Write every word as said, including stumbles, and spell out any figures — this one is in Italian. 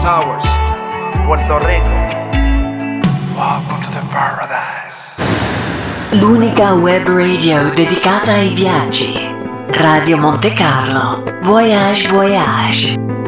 Towers, Puerto Rico. Welcome to the paradise. L'unica web radio dedicata ai viaggi. Radio Monte Carlo. Voyage Voyage.